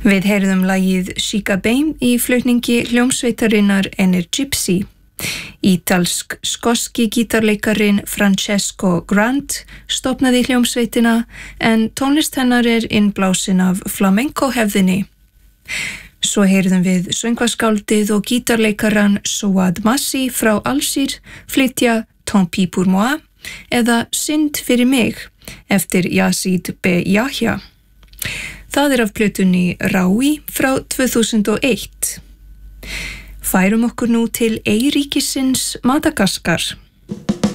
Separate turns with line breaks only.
Við heyrðum lagið Chica Bame í flutningi hljómsveitarinnar Energypsy. Ítalsk-skoski gítarleikarin Francesco Grant stofnaði hljómsveitina en tónlist hennar innblásin af flamenco-hefðinni. Svo heyrðum við söngvaskáldið og gítarleikaran Souad Massi frá Alsír flytja Tant pis pour moi eða Synd fyrir mig eftir Yazid B. Yahya. Það af plötunni Raui frá 2001. Færum okkur nú til eyríkisins Madagaskar.